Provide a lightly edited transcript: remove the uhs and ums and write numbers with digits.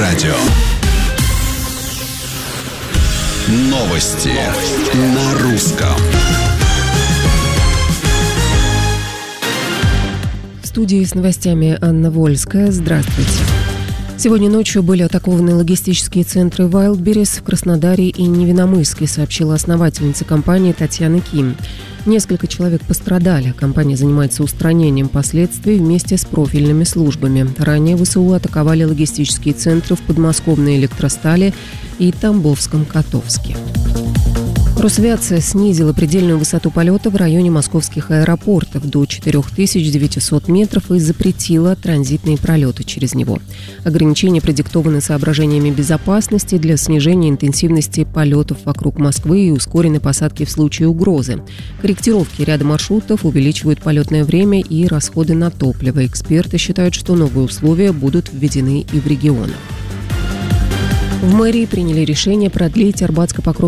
радио. Новости на русском. В студии с новостями Анна Вольская. Здравствуйте. Сегодня ночью были атакованы логистические центры Wildberries в Краснодаре и Невиномысске, сообщила основательница компании Татьяна Ким. Несколько человек пострадали. Компания занимается устранением последствий вместе с профильными службами. Ранее ВСУ атаковали логистические центры в подмосковной Электростали и Тамбовском Котовске. Росавиация снизила предельную высоту полета в районе московских аэропортов до 4900 метров и запретила транзитные пролеты через него. Ограничения продиктованы соображениями безопасности для снижения интенсивности полетов вокруг Москвы и ускоренной посадки в случае угрозы. Корректировки ряда маршрутов увеличивают полетное время и расходы на топливо. Эксперты считают, что новые условия будут введены и в регионах. В мэрии приняли решение продлить Арбатско-Покровскую